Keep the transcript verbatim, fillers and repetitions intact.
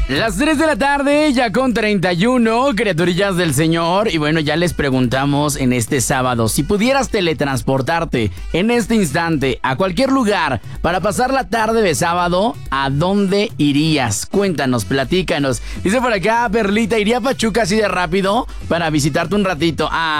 Las tres de la tarde, ya con treinta y uno, criaturillas del Señor. Y bueno, ya les preguntamos en este sábado, si pudieras teletransportarte en este instante a cualquier lugar para pasar la tarde de sábado, ¿a dónde irías? Cuéntanos, platícanos. Dice por acá, Perlita, ¿iría a Pachuca así de rápido para visitarte un ratito? Ah,